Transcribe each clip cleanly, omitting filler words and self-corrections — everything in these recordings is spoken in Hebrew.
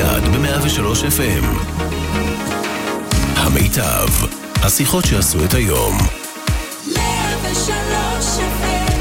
מיד ב-103 FM. המיטב, השיחות שעשו את היום. 103 FM.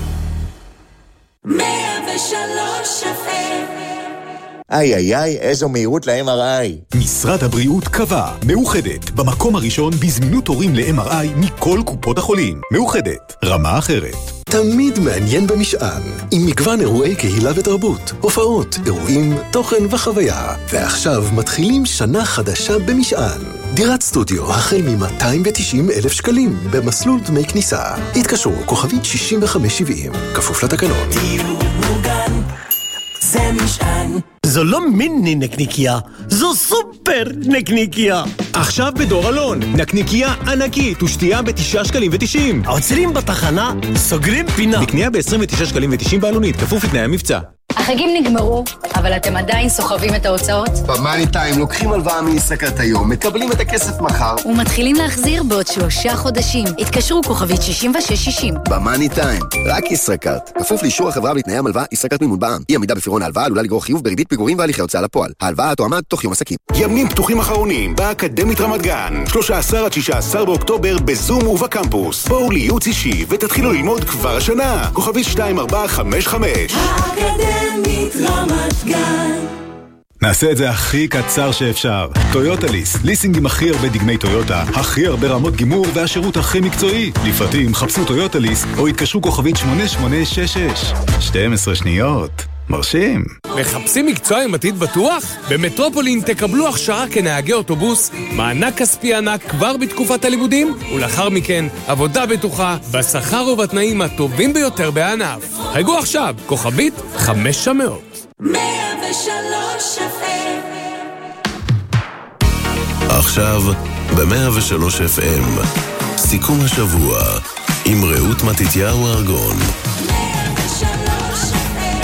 103 FM. איי איי איי, איזו מהירות ל-MRI. משרד הבריאות קבע, מאוחדת, במקום הראשון בזמינות תורים ל-MRI מכל קופות החולים. מאוחדת, רמה אחרת. תמיד מעניין במשען, עם מגוון אירועי קהילה ותרבות, הופעות, אירועים, תוכן וחוויה. ועכשיו מתחילים שנה חדשה במשען. דירת סטודיו החל מ-290,000 שקלים במסלול דמי כניסה. התקשרו כוכבית 6570, כפוף לתקנון. דיור מוגן, זה משען. זו לא מיני נקניקיה, זו סופר נקניקיה. עכשיו בדור אלון, נקניקיה ענקית ושתייה ב9.90 שקלים. עוצרים בתחנה, סוגרים פינה. בקנייה ב29.90 שקלים בעלונית, כפוף לתנאי המבצע. החגים נגמרו, אבל אתם עדיין סוחבים את ההוצאות? במאני טיים לוקחים הלוואה מישראכרט היום, מקבלים את הכסף מחר ומתחילים להחזיר בעוד 3 חודשים. התקשרו כוכבית 6660. במאני טיים, רק ישראכרט. כפוף לאישור החברה ולתנאי המלווה, ישראכרט מימון בע"מ. אי עמידה בפירעון ההלוואה עלולה לגרור חיוב בריבית פיגורים והליכי הוצאה לפועל. ההלוואה תועמד תוך יום עסקים. ימים פתוחים אחרונים באקדמית רמת גן, 13 עד 16 באוקטובר בזום ובקמפוס. בואו לייעוץ אישי ותתחילו ללמוד כבר השנה. כוכבית 2455. האקדמית רמת גן. נעשה את זה הכי קצר שאפשר. טויוטה ליס, ליסינג עם הכי הרבה דגמי טויוטה, הכי הרבה רמות גימור והשירות הכי מקצועי. לפרטים חפשו טויוטה ליס או התקשרו כוכבית 8866. 12 שניות. מרשים. מחפשים מקצוע עם עתיד בטוח? במטרופולין תקבלו הכשרה כנהגי אוטובוס, מענק כספי ענק כבר בתקופת הלימודים, ולאחר מכן עבודה בטוחה, בשכר ובתנאים הטובים ביותר בענף. חייגו עכשיו, כוכבית 500. 103 FM. עכשיו ב-103 FM. סיכום השבוע עם רעות מתתיהו ארגון. 103 FM.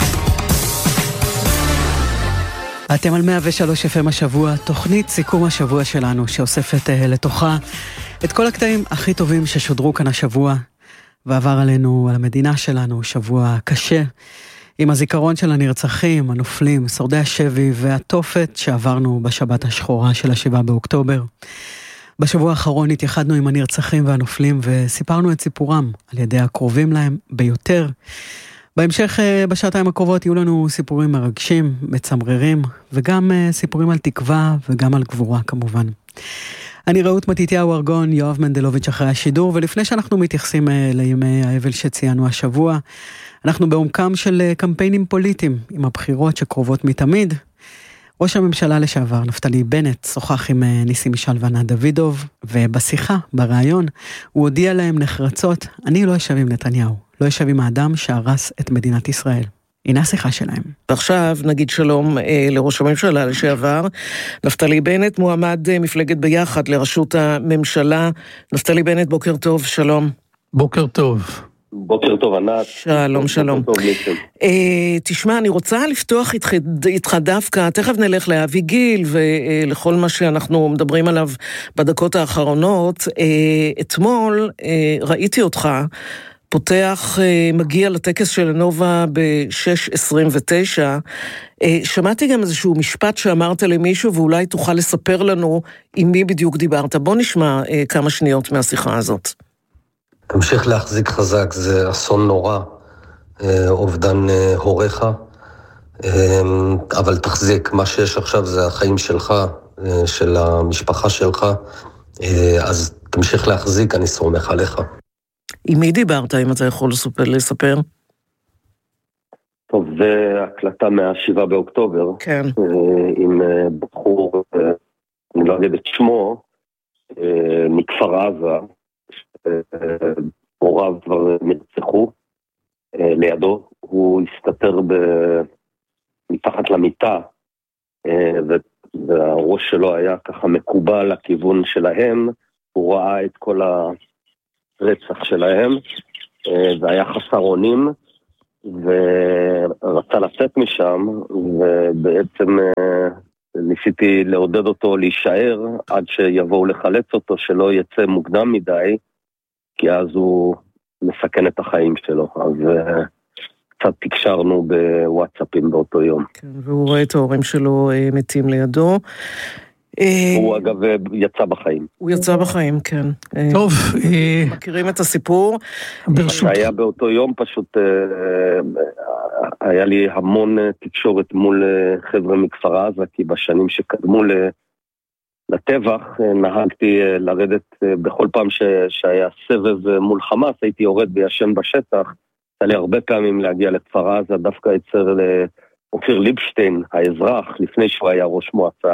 אתם על 103 FM השבוע, תוכנית סיכום השבוע שלנו, שאוספת לתוכה את כל הקטעים הכי טובים ששודרו כאן השבוע, ועבר עלינו, על המדינה שלנו, שבוע קשה, עם הזיכרון של הנרצחים, הנופלים, שורדי השבי והתופת שעברנו בשבת השחורה של 7 באוקטובר. בשבוע האחרון התייחדנו עם הנרצחים והנופלים וסיפרנו את סיפורם על ידי הקרובים להם ביותר. בהמשך, בשעתיים הקרובות, יהיו לנו סיפורים מרגשים, מצמררים, וגם סיפורים על תקווה וגם על גבורה כמובן. אני רעות מתתיהו ארגון, יואב מנדלוביץ' אחרי השידור, ולפני שאנחנו מתייחסים לימי האבל שציינו השבוע, אנחנו בעומקם של קמפיינים פוליטיים, עם הבחירות שקרובות מתמיד. ראש הממשלה לשעבר, נפתלי בנט, שוחח עם ניסים משל וענת דוידוב, ובשיחה, ברעיון, הוא הודיע להם נחרצות, אני לא אשב עם נתניהו, לא אשב עם האדם שהרס את מדינת ישראל. הנה השיחה שלהם. עכשיו נגיד שלום לראש הממשלה לשעבר, נפתלי בנט, מועמד מפלגת ביחד לראשות הממשלה. נפתלי בנט, בוקר טוב, שלום. בוקר טוב. בוקר טוב ענת. שלום, שלום. תשמע, אני רוצה לפתוח איתך דווקא, תכף נלך לאבי גיל ולכל מה שאנחנו מדברים עליו בדקות האחרונות. אתמול ראיתי אותך פותח, מגיע לטקס של הנובה ב-6:29, שמעתי גם איזשהו משפט שאמרת למישהו, ואולי תוכל לספר לנו עם מי בדיוק דיברת. בוא נשמע כמה שניות מהשיחה הזאת. תמשיך להחזיק חזק, זה אסון נורא, אובדן הוריך, אבל תחזיק, מה שיש עכשיו זה החיים שלך, של המשפחה שלך, אז תמשיך להחזיק, אני סומך עליך. עם מי דיברת, אם אתה יכול לספר? טוב, זה הקלטה מה-7 באוקטובר. כן. עם בחור, אני לא אגיד את שמו, מכפר עזה, הוריו כבר נרצחו לידו, הוא הסתתר מתחת למיטה, והראש שלו היה ככה מקובל לכיוון שלהם, הוא ראה את כל הרצח שלהם, והיה חסר אונים, ורצה לצאת משם, ובעצם ניסיתי לעודד אותו להישאר, עד שיבואו לחלץ אותו, שלא יצא מוקדם מדי, כי אז הוא מסכן את החיים שלו. אז קצת תקשרנו בוואטסאפים באותו יום. כן, והוא רואה את ההורים שלו מתים לידו. הוא אגב יצא בחיים. הוא יצא בחיים, כן. טוב. מכירים את הסיפור? שהיה באותו יום פשוט, היה לי המון תקשורת מול חבר'ה מכפר עזה, כי בשנים שקדמו לטבח, נהגתי לרדת בכל פעם שהיה סבב מול חמאס, הייתי יורד וישן בשטח, היה לי הרבה פעמים להגיע לכפר עזה, דווקא אצל אופיר ליבשטיין, האזרח, לפני שהוא היה ראש מועצה,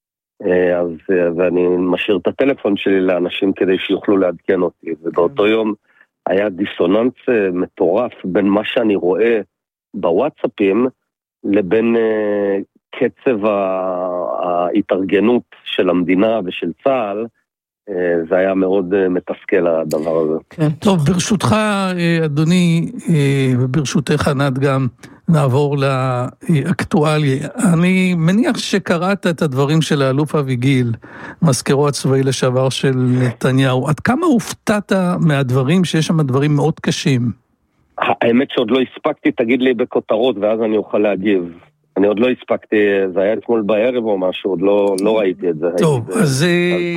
ואני משאיר את הטלפון שלי לאנשים כדי שיוכלו לעדכן אותי, ובאותו יום היה דיסוננס מטורף בין מה שאני רואה בוואטסאפים לבין קצב ההתארגנות של המדינה ושל צה"ל. זה היה מאוד מתסכל הדבר הזה. כן, טוב, ברשותך אדוני, וברשותך ענת גם, נעבור לאקטואליה. אני מניח שקראת את הדברים של האלוף אביגיל, מזכירו הצבאי לשעבר של נתניהו. עד כמה הופתעת מהדברים שיש שם דברים מאוד קשים? האמת שעוד לא הספקתי, תגיד לי בכותרות ואז אני אוכל להגיב. אני עוד לא הספקתי, זה היה אתמול בערב או משהו, עוד לא ראיתי את זה. טוב, אז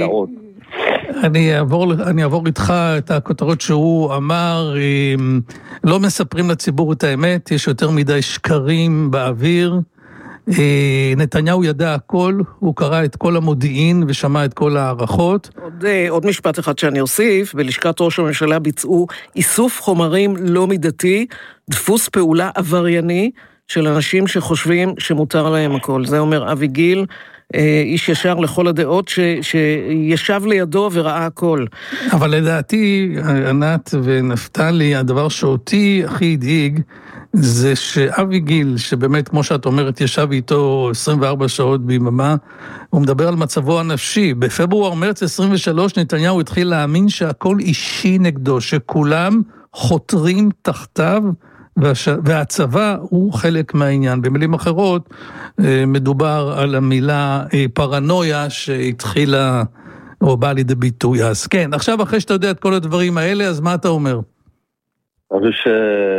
אני אעבור איתך את הכותרות שהוא אמר, לא מספרים לציבור את האמת, יש יותר מדי שקרים באוויר, נתניהו ידע הכל, הוא קרא את כל המודיעין ושמע את כל הערכות. עוד משפט אחד שאני אוסיף, בלשכת ראש הממשלה ביצעו איסוף חומרים לא מידתי, דפוס פעולה עברייני, של אנשים שחושבים שמותר להם הכל. זה אומר אביגיל, איש ישר לכל הדעות, שישב לידו וראה הכל. אבל לדעתי, ענת ונפתלי, הדבר שאותי הכי הדאיג, זה שאביגיל, שבאמת, כמו שאת אומרת, ישב איתו 24 שעות ביממה, הוא מדבר על מצבו הנפשי. בפברואר מרץ 23, נתניהו התחיל להאמין שהכל אישי נגדו, שכולם חותרים תחתיו, והצבא הוא חלק מהעניין. במילים אחרות, מדובר על המילה פרנויה שהתחילה, או באה לידי ביטוי. אז כן, עכשיו אחרי שאתה יודע את כל הדברים האלה, אז מה אתה אומר? אני חושב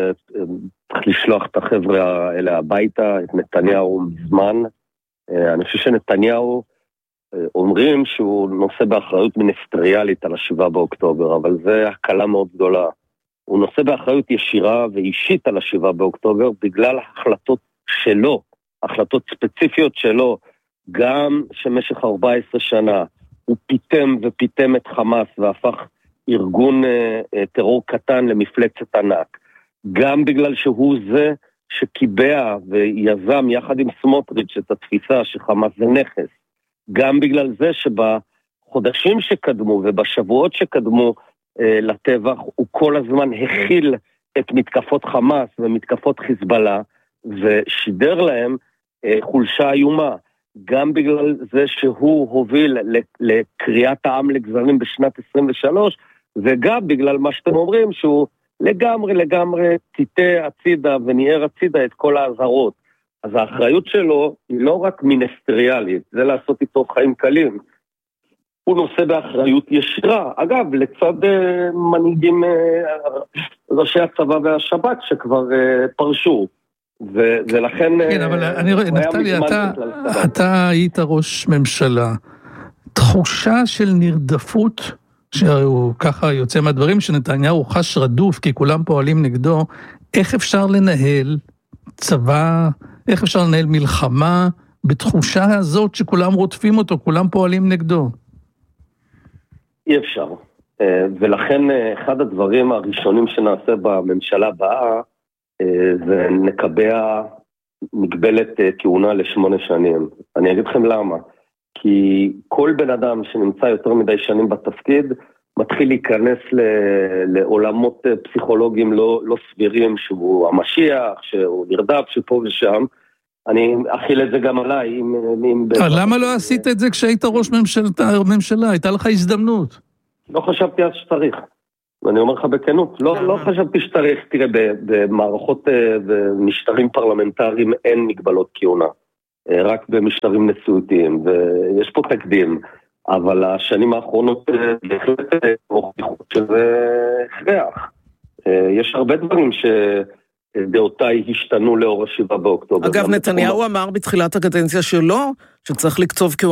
שצריך לשלוח את החבר'ה האלה הביתה, את נתניהו מזמן. אני חושב שנתניהו אומרים שהוא נושא באחריות מיניסטריאלית על 7 באוקטובר, אבל זה הקלה מאוד גדולה. הוא נושא באחריות ישירה ואישית על 7 באוקטובר, בגלל החלטות שלו, החלטות ספציפיות שלו, גם שמשך 14 שנה הוא פיתם את חמאס והפך ארגון טרור קטן למפלצת ענק, גם בגלל שהוא זה שקיבע ויזם יחד עם סמוטריץ' את התפיסה שחמאס זה נכס, גם בגלל זה שבחודשים שקדמו ובשבועות שקדמו לטבח, הוא כל הזמן הכיל את מתקפות חמאס ומתקפות חיזבאללה, ושידר להם חולשה איומה, גם בגלל זה שהוא הוביל לקריאת העם לגזרים בשנת 23, וגם בגלל מה שאתם אומרים, שהוא לגמרי תיטה הצידה וניער הצידה את כל האזהרות. אז האחריות שלו היא לא רק מיניסטריאלית, זה לעשות איתו חיים קלים, הוא נושא באחריות ישירה, אגב, לצד מנהיגים ראשי הצבא והשב"כ שכבר פרשו, ולכן... כן, אבל נפתלי, אתה היית ראש ממשלה, תחושה של נרדפות, שהוא ככה יוצא מהדברים, שנתניהו חש רדוף, כי כולם פועלים נגדו, איך אפשר לנהל צבא, איך אפשר לנהל מלחמה, בתחושה הזאת שכולם רודפים אותו, כולם פועלים נגדו? אי אפשר, ולכן אחד הדברים הראשונים שנעשה בממשלה הבאה, זה נקבע מגבלת כהונה ל8 שנים. אני אגיד לכם למה, כי כל בן אדם שנמצא יותר מדי שנים בתפקיד, מתחיל להיכנס לעולמות פסיכולוגיים לא סבירים, שהוא המשיח, שהוא נרדף, שפה ושם, אני אכיל את זה גם עליי. למה לא עשית את זה כשהיית ראש ממשלה? הייתה לך הזדמנות. לא חשבתי אז שצריך. ואני אומר לך בכנות, לא חשבתי שצריך. תראה, במערכות ומשטרים פרלמנטריים אין מגבלות כהונה. רק במשטרים נשיאותיים. ויש פה תקדים. אבל השנים האחרונות בהחלט הוכיחו שזה הכרח. יש הרבה דברים דעותיי השתנו לאור 7 באוקטובר. אגב, נתניהו אמר בתחילת הקדנציה שלו, שצריך לקצוב